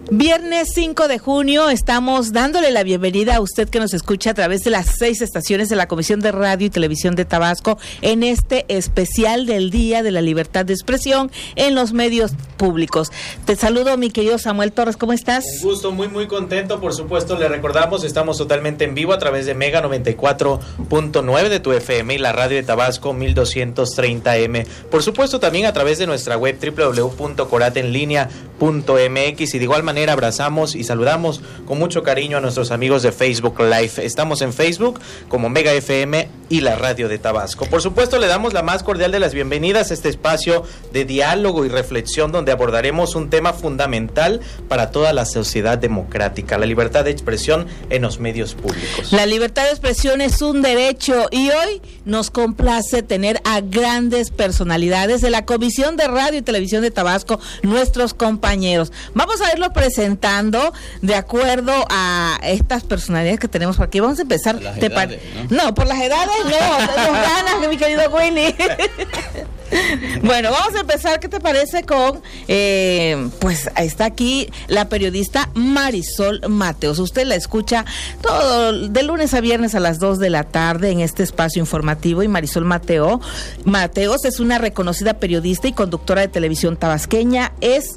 Viernes 5 de junio estamos dándole la bienvenida a usted que nos escucha a través de las 6 estaciones de la Comisión de Radio y Televisión de Tabasco en este especial del Día de la Libertad de Expresión en los medios públicos. Te saludo, mi querido Samuel Torres, ¿cómo estás? Un gusto, muy contento, por supuesto. Le recordamos, estamos totalmente en vivo a través de Mega 94.9 de tu FM y la radio de Tabasco 1230M. Por supuesto, también a través de nuestra web www.coratenlinea.mx, y de igual manera abrazamos y saludamos con mucho cariño a nuestros amigos de Facebook Live. Estamos en Facebook como Mega FM y la radio de Tabasco. Por supuesto, le damos la más cordial de las bienvenidas a este espacio de diálogo y reflexión donde abordaremos un tema fundamental para toda la sociedad democrática: la libertad de expresión en los medios públicos. La libertad de expresión es un derecho y hoy nos complace tener a grandes personalidades de la Comisión de Radio y Televisión de Tabasco, nuestros compañeros. Vamos a irlo presentando de acuerdo a estas personalidades que tenemos por aquí. Vamos a empezar. Por las edades, ¿no? Por las edades no, tenemos ganas, mi querido Willy. Bueno, vamos a empezar, ¿qué te parece con, pues está aquí la periodista Marisol Mateos? Usted la escucha todo de lunes a viernes a las 2 de la tarde en este espacio informativo, y Marisol Mateos es una reconocida periodista y conductora de televisión tabasqueña.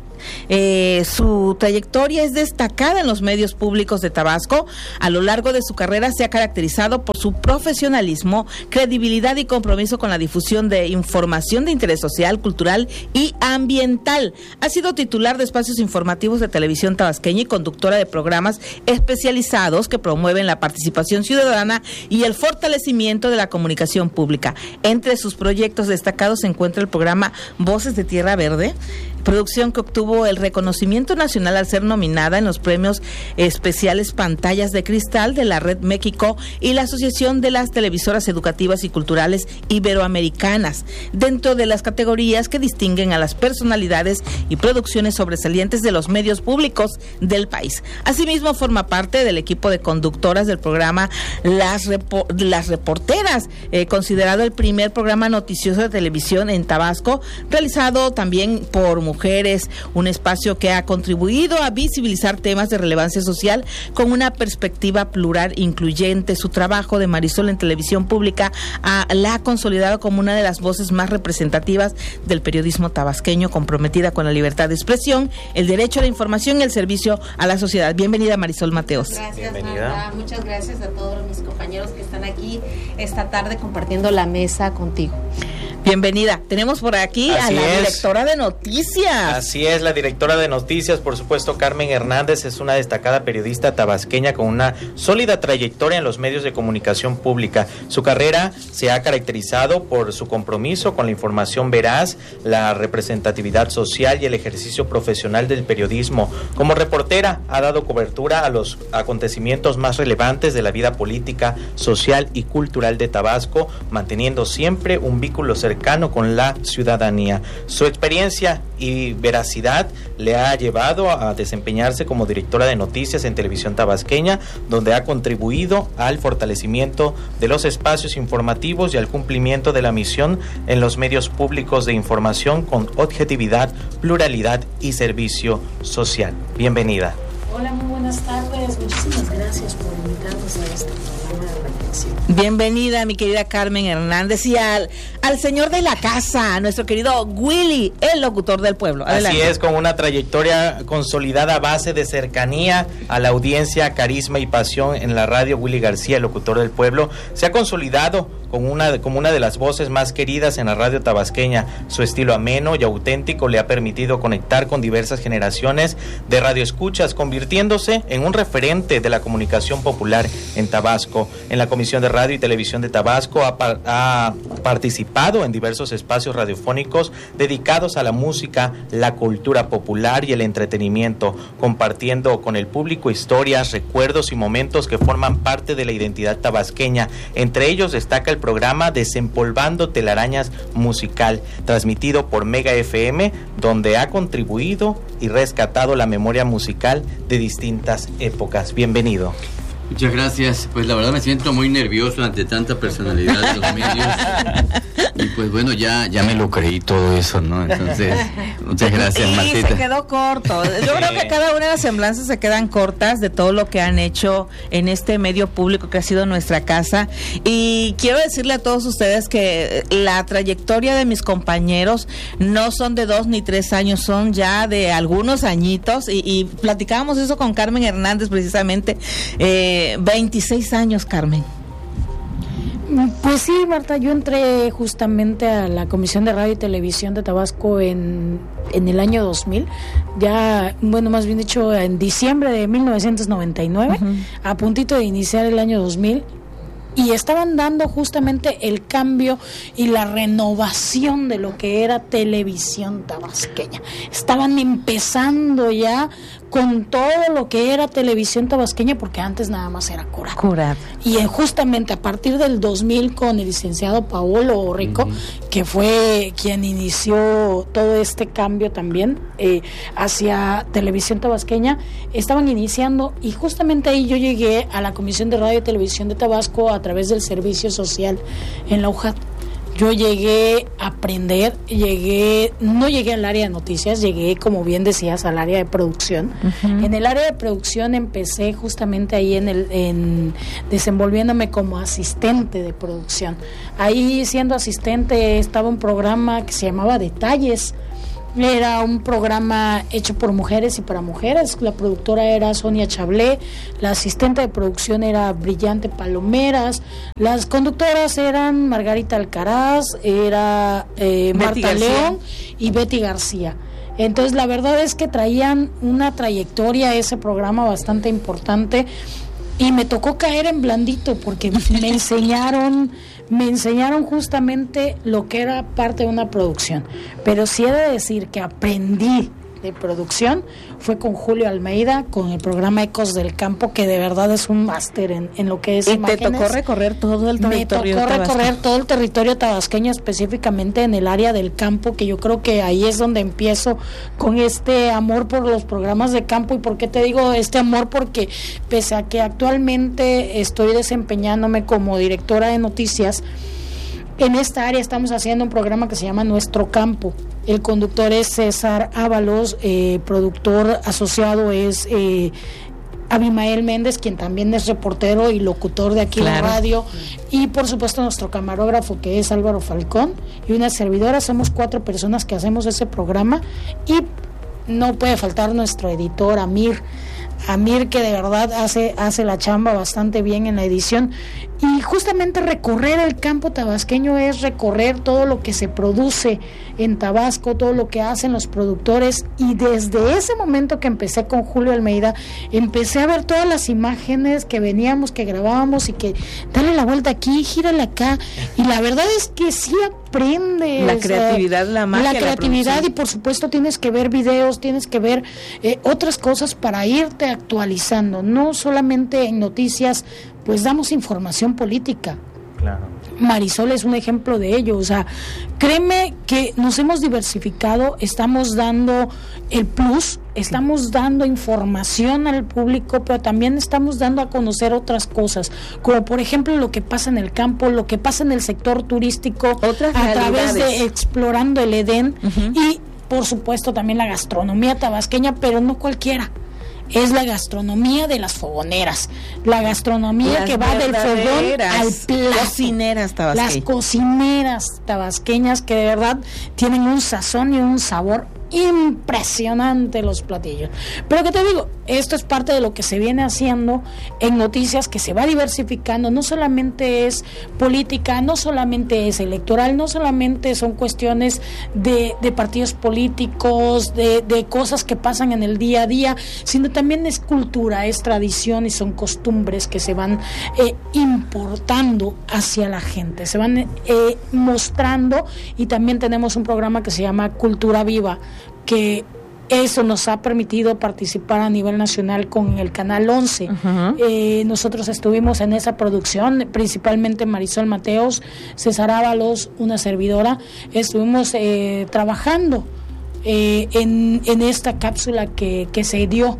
Su trayectoria es destacada en los medios públicos de Tabasco. A lo largo de su carrera se ha caracterizado por su profesionalismo, credibilidad y compromiso con la difusión de información de interés social, cultural y ambiental. Ha sido titular de espacios informativos de televisión tabasqueña y conductora de programas especializados que promueven la participación ciudadana y el fortalecimiento de la comunicación pública. Entre sus proyectos destacados se encuentra el programa Voces de Tierra Verde, producción que obtuvo el reconocimiento nacional al ser nominada en los premios especiales Pantallas de Cristal de la Red México y la Asociación de las Televisoras Educativas y Culturales Iberoamericanas, dentro de las categorías que distinguen a las personalidades y producciones sobresalientes de los medios públicos del país. Asimismo, forma parte del equipo de conductoras del programa Las Reporteras, considerado el primer programa noticioso de televisión en Tabasco, realizado también por mujeres, un espacio que ha contribuido a visibilizar temas de relevancia social con una perspectiva plural incluyente. Su trabajo de Marisol en televisión pública la ha consolidado como una de las voces más representativas del periodismo tabasqueño, comprometida con la libertad de expresión, el derecho a la información y el servicio a la sociedad. Bienvenida, Marisol Mateos. Gracias, Marta. Muchas gracias a todos mis compañeros que están aquí esta tarde compartiendo la mesa contigo. Bienvenida. Tenemos por aquí a la directora de noticias. Así es, la directora de noticias, por supuesto, Carmen Hernández, es una destacada periodista tabasqueña con una sólida trayectoria en los medios de comunicación pública. Su carrera se ha caracterizado por su compromiso con la información veraz, la representatividad social y el ejercicio profesional del periodismo. Como reportera, ha dado cobertura a los acontecimientos más relevantes de la vida política, social y cultural de Tabasco, manteniendo siempre un vínculo cercano con la ciudadanía. Su experiencia y veracidad le ha llevado a desempeñarse como directora de noticias en televisión tabasqueña, donde ha contribuido al fortalecimiento de los espacios informativos y al cumplimiento de la misión en los medios públicos de información con objetividad, pluralidad y servicio social. Bienvenida. Hola, muy buenas tardes. Muchísimas gracias por invitarnos a este programa de reflexión. Bienvenida, mi querida Carmen Hernández, y al señor de la casa, nuestro querido Willy, el locutor del pueblo. Adelante. Así es, con una trayectoria consolidada a base de cercanía a la audiencia, carisma y pasión en la radio, Willy García, el locutor del pueblo, se ha consolidado como una de las voces más queridas en la radio tabasqueña. Su estilo ameno y auténtico le ha permitido conectar con diversas generaciones de radioescuchas, convirtiéndose en un referente de la comunicación popular en Tabasco. En la Comisión de Radio y Televisión de Tabasco ha participado en diversos espacios radiofónicos dedicados a la música, la cultura popular y el entretenimiento, compartiendo con el público historias, recuerdos y momentos que forman parte de la identidad tabasqueña. Entre ellos destaca el programa Desempolvando Telarañas Musical, transmitido por Mega FM, donde ha contribuido y rescatado la memoria musical de distintas épocas. Bienvenido. Muchas gracias. Pues la verdad me siento muy nervioso ante tanta personalidad de los medios. Y pues bueno, ya me lo creí todo eso, ¿no? Entonces, muchas gracias, y Martita. se quedó corto. Yo creo que cada una de las semblanzas se quedan cortas de todo lo que han hecho en este medio público que ha sido nuestra casa. Y quiero decirle a todos ustedes que la trayectoria de mis compañeros no son de 2 ni 3 años, son ya de algunos añitos. Y platicábamos eso con Carmen Hernández precisamente. 26 años, Carmen. Pues sí, Marta, yo entré justamente a la Comisión de Radio y Televisión de Tabasco en el año 2000, ya, bueno, más bien dicho, en diciembre de 1999, a puntito de iniciar el año 2000, y estaban dando justamente el cambio y la renovación de lo que era televisión tabasqueña. Estaban empezando ya con todo lo que era televisión tabasqueña, porque antes nada más era Corat. Y justamente a partir del 2000 con el licenciado Paolo Rico, que fue quien inició todo este cambio también hacia televisión tabasqueña, estaban iniciando, y justamente ahí yo llegué a la Comisión de Radio y Televisión de Tabasco a través del servicio social en la UJAT. Yo llegué a aprender, no llegué al área de noticias, llegué, como bien decías, al área de producción. En el área de producción empecé justamente ahí desenvolviéndome como asistente de producción. Ahí, siendo asistente, estaba un programa que se llamaba Detalles. Era un programa hecho por mujeres y para mujeres. La productora era Sonia Chablé, la asistente de producción era Brillante Palomeras, las conductoras eran Margarita Alcaraz, era Marta León y Betty García. Entonces la verdad es que traían una trayectoria ese programa bastante importante, y me tocó caer en blandito porque me enseñaron justamente lo que era parte de una producción. Pero sí he de decir que aprendí de producción fue con Julio Almeida, con el programa Ecos del Campo, que de verdad es un máster en lo que es imágenes. ¿Y te tocó recorrer todo el territorio? Me tocó recorrer todo el territorio tabasqueño, específicamente en el área del campo, que yo creo que ahí es donde empiezo con este amor por los programas de campo. ¿Y por qué te digo este amor? Porque pese a que actualmente estoy desempeñándome como directora de noticias, en esta área estamos haciendo un programa que se llama Nuestro Campo. El conductor es César Ábalos, productor asociado es Abimael Méndez, quien también es reportero y locutor de aquí en la radio, y por supuesto nuestro camarógrafo, que es Álvaro Falcón, y una servidora. Somos 4 personas que hacemos ese programa, y no puede faltar nuestro editor Amir, que de verdad hace la chamba bastante bien en la edición. Y justamente recorrer el campo tabasqueño es recorrer todo lo que se produce en Tabasco, todo lo que hacen los productores. Y desde ese momento que empecé con Julio Almeida, empecé a ver todas las imágenes que veníamos, que grabábamos, y que dale la vuelta aquí, gírala acá. Y la verdad es que sí aprende. La creatividad, la magia. La creatividad, y por supuesto tienes que ver videos, tienes que ver otras cosas para irte actualizando. No solamente en noticias, pues damos información política. Claro. Marisol es un ejemplo de ello. O sea, créeme que nos hemos diversificado, estamos dando el plus, estamos dando información al público, pero también estamos dando a conocer otras cosas, como por ejemplo lo que pasa en el campo, lo que pasa en el sector turístico, otras a través realidades. de Explorando el Edén, y por supuesto también la gastronomía tabasqueña, pero no cualquiera. Es la gastronomía de las fogoneras, la gastronomía las que va del fogón al plato. Cocineras tabasqueñas. Las cocineras tabasqueñas, que de verdad tienen un sazón y un sabor impresionante los platillos. Pero que te digo, esto es parte de lo que se viene haciendo en noticias, que se va diversificando. No solamente es política, no solamente es electoral, no solamente son cuestiones de partidos políticos, de cosas que pasan en el día a día, sino también es cultura, es tradición, y son costumbres que se van importando hacia la gente, se van mostrando. Y también tenemos un programa que se llama Cultura Viva, que eso nos ha permitido participar a nivel nacional con el Canal 11. Nosotros estuvimos en esa producción, principalmente Marisol Mateos, César Ábalos, una servidora. Estuvimos trabajando en esta cápsula que se dio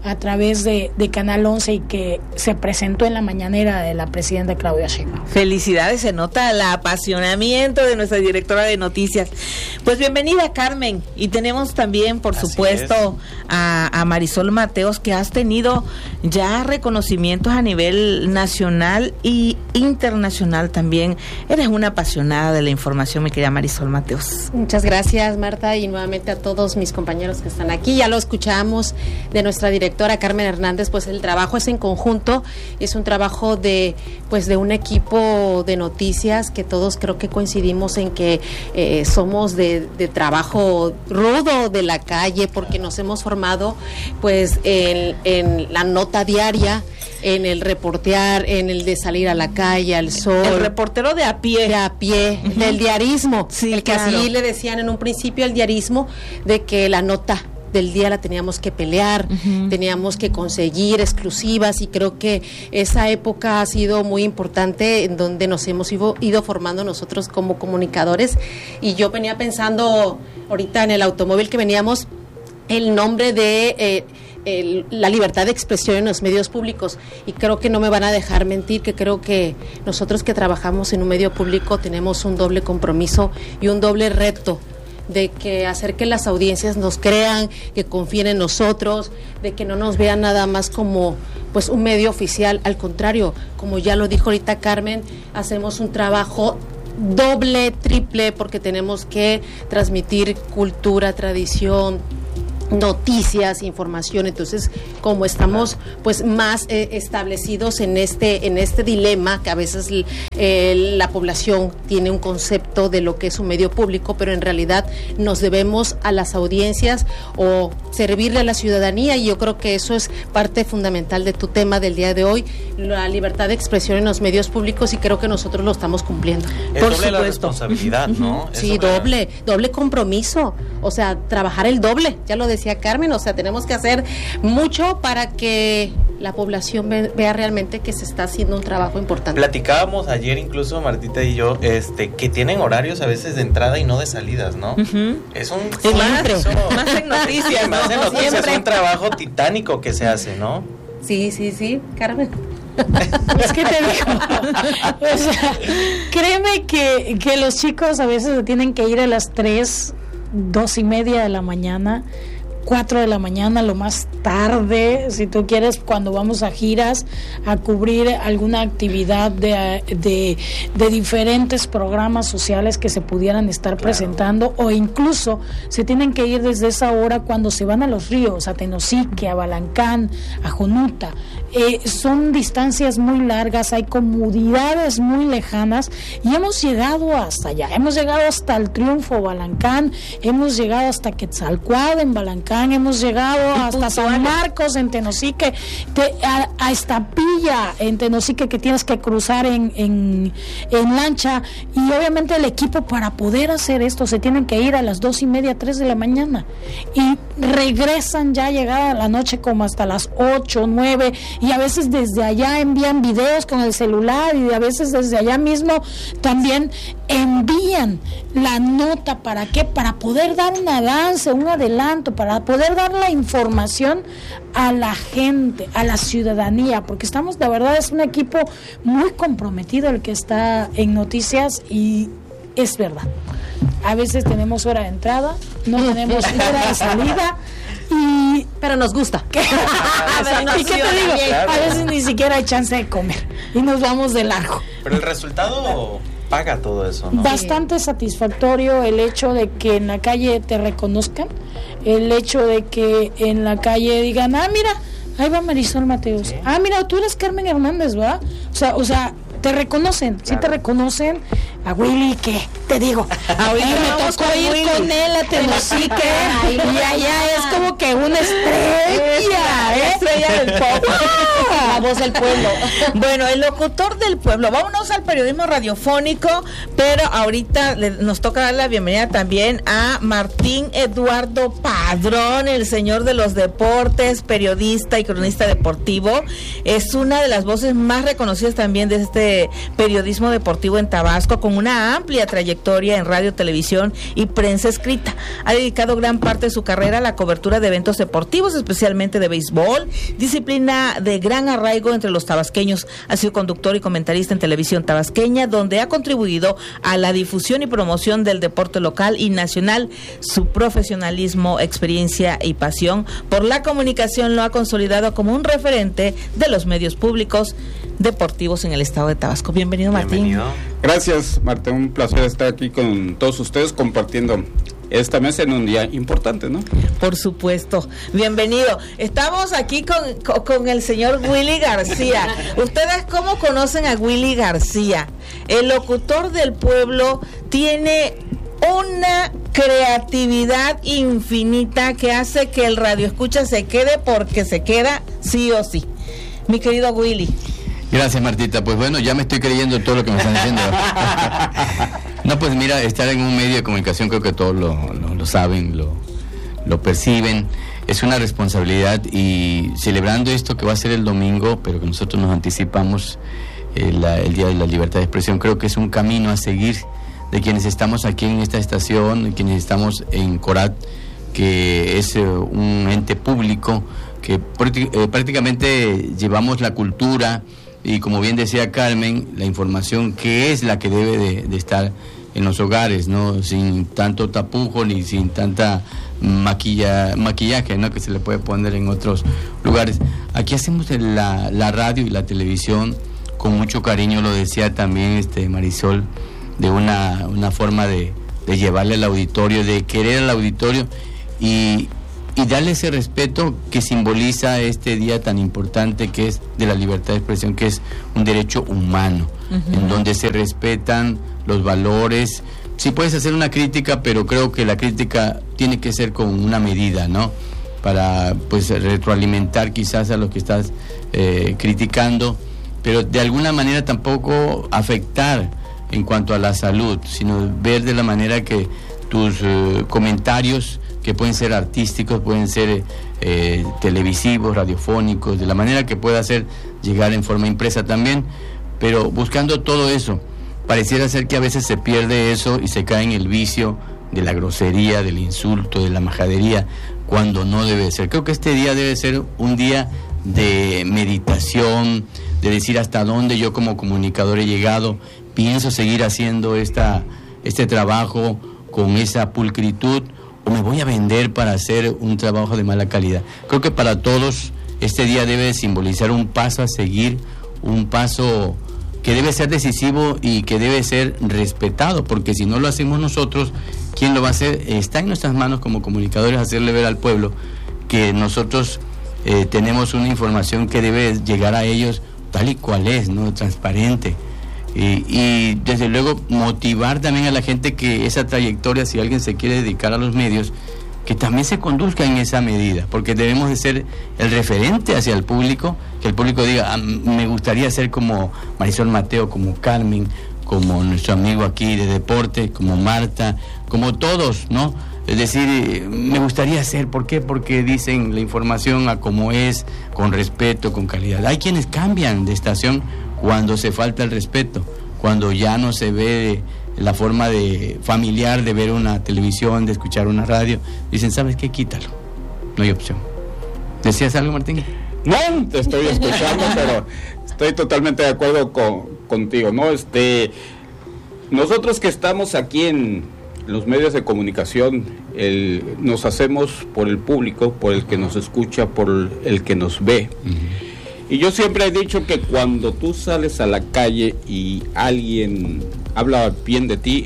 a través de Canal 11 y que se presentó en la mañanera de la presidenta Claudia Sheinbaum. Felicidades, se nota el apasionamiento de nuestra directora de noticias. Pues bienvenida, Carmen, y tenemos también, por supuesto, a Marisol Mateos, que has tenido ya reconocimientos a nivel nacional y internacional también. Eres una apasionada de la información, mi querida Marisol Mateos. Muchas gracias, Marta, y nuevamente a todos mis compañeros que están aquí. Ya lo escuchamos de nuestra directora Carmen Hernández, pues el trabajo es en conjunto, es un trabajo de un equipo de noticias que todos creo que coincidimos en que somos de trabajo rudo de la calle, porque nos hemos formado pues en la nota diaria, en el reportear, en el de salir a la calle, al sol. El reportero de a pie. Del diarismo. Sí, el que claro. así le decían en un principio, el diarismo, de que la nota del día la teníamos que pelear, teníamos que conseguir exclusivas, y creo que esa época ha sido muy importante, en donde nos hemos ido formando nosotros como comunicadores. Y yo venía pensando ahorita en el automóvil que veníamos, el nombre de la libertad de expresión en los medios públicos, y creo que no me van a dejar mentir, que creo que nosotros que trabajamos en un medio público tenemos un doble compromiso y un doble reto, de que hacer que las audiencias nos crean, que confíen en nosotros, de que no nos vean nada más como pues un medio oficial. Al contrario, como ya lo dijo ahorita Carmen, hacemos un trabajo doble, triple, porque tenemos que transmitir cultura, tradición, noticias, información. Entonces, como estamos pues más establecidos en este dilema, que a veces la población tiene un concepto de lo que es un medio público, pero en realidad nos debemos a las audiencias o servirle a la ciudadanía, y yo creo que eso es parte fundamental de tu tema del día de hoy, la libertad de expresión en los medios públicos, y creo que nosotros lo estamos cumpliendo. Es Por doble supuesto. la responsabilidad, ¿no? Sí, doble compromiso, o sea, trabajar el doble, ya lo decía Carmen, o sea, tenemos que hacer mucho para que la población vea realmente que se está haciendo un trabajo importante. Platicábamos ayer incluso Martita y yo, que tienen horarios a veces de entrada y no de salidas, ¿no? Es un más en noticias, más en noticias, Siempre. es un trabajo titánico que se hace, ¿no? Sí, Carmen. Es que te digo, o sea, créeme que los chicos a veces se tienen que ir a las 3, 2:30 de la mañana, 4 de la mañana, lo más tarde, si tú quieres, cuando vamos a giras, a cubrir alguna actividad de diferentes programas sociales que se pudieran estar presentando, o incluso se tienen que ir desde esa hora cuando se van a los ríos, a Tenosique, a Balancán, a Jonuta. Son distancias muy largas, hay comunidades muy lejanas, y hemos llegado hasta allá, hemos llegado hasta el Triunfo, Balancán, hemos llegado hasta Quetzalcóatl en Balancán, hemos llegado hasta San Marcos en Tenosique, a Estapilla en Tenosique, que tienes que cruzar en lancha, y obviamente el equipo, para poder hacer esto, se tienen que ir a las 2:30, 3 de la mañana, y regresan ya llegada la noche como hasta las 8, 9, y a veces desde allá envían videos con el celular, y a veces desde allá mismo también envían la nota. ¿Para qué? Para poder dar un avance, un adelanto, para poder dar la información a la gente, a la ciudadanía, porque estamos, de verdad, es un equipo muy comprometido el que está en noticias, y es verdad, a veces tenemos hora de entrada, no tenemos hora de salida, pero nos gusta. ¿Y qué te digo? Claro. A veces ni siquiera hay chance de comer y nos vamos de largo. Pero el resultado paga todo eso, ¿no? Bastante satisfactorio el hecho de que en la calle te reconozcan, el hecho de que en la calle digan, mira, ahí va Marisol Mateos, sí. Mira, tú eres Carmen Hernández, ¿verdad? O sea, te reconocen, claro. Sí te reconocen. A Willy, ¿qué? Te digo, a Willy me tocó ir con él a Tenosique, y allá es como que una estrella del pop. La voz del pueblo. Bueno, el locutor del pueblo. Vámonos al periodismo radiofónico, pero ahorita nos toca dar la bienvenida también a Martín Eduardo Padrón, el señor de los deportes, periodista y cronista deportivo. Es una de las voces más reconocidas también de este periodismo deportivo en Tabasco, con una amplia trayectoria en radio, televisión y prensa escrita. Ha dedicado gran parte de su carrera a la cobertura de eventos deportivos, especialmente de béisbol, disciplina de gran arraigo entre los tabasqueños. Ha sido conductor y comentarista en televisión tabasqueña, donde ha contribuido a la difusión y promoción del deporte local y nacional. Su profesionalismo, experiencia y pasión por la comunicación lo ha consolidado como un referente de los medios públicos deportivos en el estado de Tabasco. Bienvenido, Martín. Bienvenido. Gracias, Marta, un placer estar aquí con todos ustedes compartiendo esta mesa en un día importante, ¿no? Por supuesto, bienvenido. Estamos aquí con el señor Willy García. ¿Ustedes cómo conocen a Willy García? El locutor del pueblo tiene una creatividad infinita que hace que el radioescucha se quede porque se queda sí o sí. Mi querido Willy. Gracias, Martita. Pues bueno, ya me estoy creyendo todo lo que me están diciendo. No, pues mira, estar en un medio de comunicación, creo que todos lo saben, lo perciben. Es una responsabilidad, y celebrando esto que va a ser el domingo, pero que nosotros nos anticipamos el Día de la Libertad de Expresión, creo que es un camino a seguir de quienes estamos aquí en esta estación, de quienes estamos en Corat, que es un ente público que prácticamente llevamos la cultura y, como bien decía Carmen, la información, que es la que debe de estar en los hogares, ¿no? Sin tanto tapujo ni sin tanta maquillaje, ¿no? Que se le puede poner en otros lugares. Aquí hacemos la radio y la televisión con mucho cariño, lo decía también Marisol, de una forma de llevarle al auditorio, de querer al auditorio y darle ese respeto que simboliza este día tan importante, que es de la libertad de expresión, que es un derecho humano, en donde se respetan los valores. Sí puedes hacer una crítica, pero creo que la crítica tiene que ser con una medida, ¿no? Para pues retroalimentar quizás a los que estás criticando, pero de alguna manera tampoco afectar en cuanto a la salud, sino ver de la manera que tus comentarios, que pueden ser artísticos, pueden ser televisivos, radiofónicos, de la manera que pueda hacer llegar en forma impresa también, pero buscando todo eso. Pareciera ser que a veces se pierde eso y se cae en el vicio de la grosería, del insulto, de la majadería, cuando no debe ser. Creo que este día debe ser un día de meditación, de decir hasta dónde yo como comunicador he llegado, pienso seguir haciendo este trabajo con esa pulcritud, o me voy a vender para hacer un trabajo de mala calidad. Creo que para todos este día debe simbolizar un paso a seguir, un paso que debe ser decisivo y que debe ser respetado, porque si no lo hacemos nosotros, ¿quién lo va a hacer? Está en nuestras manos como comunicadores hacerle ver al pueblo que nosotros tenemos una información que debe llegar a ellos tal y cual es, ¿no? Transparente. Y desde luego motivar también a la gente que esa trayectoria, si alguien se quiere dedicar a los medios, que también se conduzca en esa medida, porque debemos de ser el referente hacia el público, que el público diga, me gustaría ser como Marisol Mateo, como Carmen, como nuestro amigo aquí de deporte, como Marta, como todos, ¿no? Es decir, me gustaría ser, ¿por qué? Porque dicen la información a como es, con respeto, con calidad. Hay quienes cambian de estación cuando se falta el respeto, cuando ya no se ve la forma de familiar de ver una televisión, de escuchar una radio, dicen, ¿sabes qué? Quítalo, no hay opción. ¿Decías algo, Martín? No, te estoy escuchando, pero estoy totalmente de acuerdo contigo, ¿no? Nosotros que estamos aquí en los medios de comunicación, nos hacemos por el público, por el que nos escucha, por el que nos ve. Y yo siempre he dicho que cuando tú sales a la calle y alguien habla bien de ti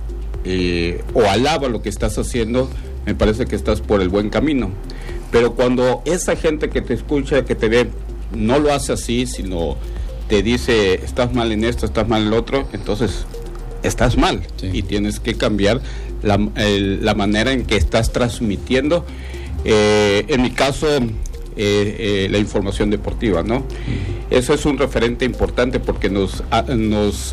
o alaba lo que estás haciendo, me parece que estás por el buen camino. Pero cuando esa gente que te escucha, que te ve, no lo hace así, sino te dice, estás mal en esto, estás mal en lo otro, entonces estás mal. Sí. Y tienes que cambiar la manera en que estás transmitiendo. En mi caso, la información deportiva, ¿no? Eso es un referente importante porque nosotros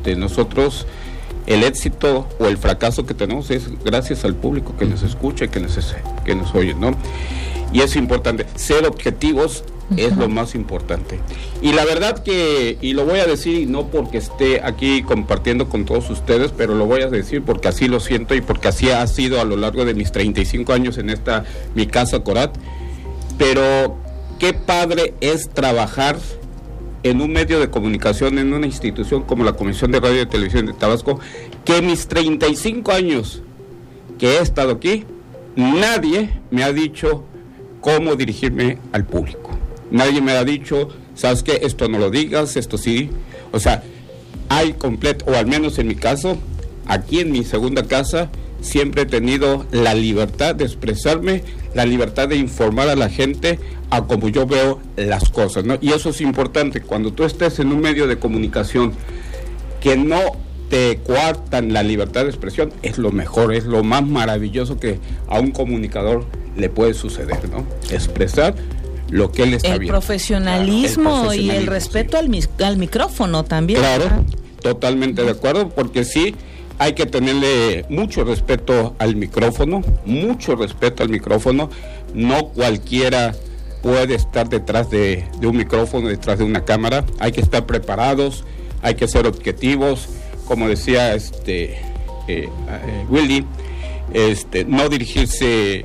el éxito o el fracaso que tenemos es gracias al público que nos escucha y que nos oye, ¿no? Y es importante, ser objetivos es lo más importante. Y la verdad que, y lo voy a decir, y no porque esté aquí compartiendo con todos ustedes, pero lo voy a decir porque así lo siento y porque así ha sido a lo largo de mis 35 años en mi casa Corat, pero qué padre es trabajar en un medio de comunicación, en una institución como la Comisión de Radio y Televisión de Tabasco, que mis 35 años que he estado aquí, nadie me ha dicho cómo dirigirme al público. Nadie me ha dicho, ¿sabes qué? Esto no lo digas, esto sí. O sea, hay completo, o al menos en mi caso, aquí en mi segunda casa, siempre he tenido la libertad de expresarme, la libertad de informar a la gente a como yo veo las cosas, ¿no? Y eso es importante, cuando tú estés en un medio de comunicación que no te coartan la libertad de expresión, es lo mejor, es lo más maravilloso que a un comunicador le puede suceder, ¿no? Expresar lo que él está viendo. El profesionalismo y el respeto al micrófono también. Claro, totalmente de acuerdo, porque sí, hay que tenerle mucho respeto al micrófono, no cualquiera puede estar detrás de un micrófono, detrás de una cámara, hay que estar preparados, hay que ser objetivos, como decía Willy, no dirigirse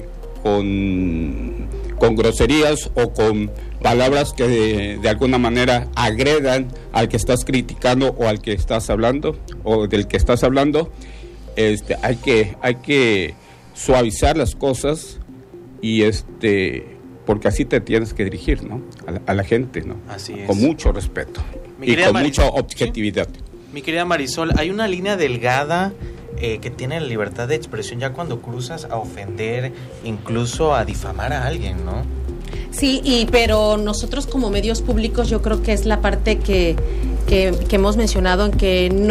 con groserías o con palabras que de alguna manera agredan al que estás criticando o al que estás hablando o del que estás hablando. Hay que suavizar las cosas y porque así te tienes que dirigir, ¿no? A la gente, ¿no? Así es. Con mucho respeto y con mucha objetividad. ¿Sí? Mi querida Marisol, hay una línea delgada que tiene la libertad de expresión ya cuando cruzas a ofender, incluso a difamar a alguien, ¿no? Sí, pero nosotros como medios públicos yo creo que es la parte que hemos mencionado en que no